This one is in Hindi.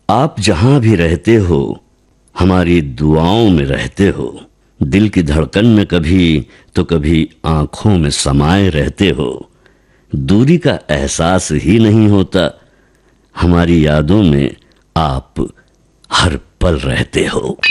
आप जहां भी रहते हो हमारी दुआओं में रहते हो। दिल की धड़कन में कभी तो कभी आंखों में समाये रहते हो। दूरी का एहसास ही नहीं होता, हमारी यादों में आप हर पल रहते हो।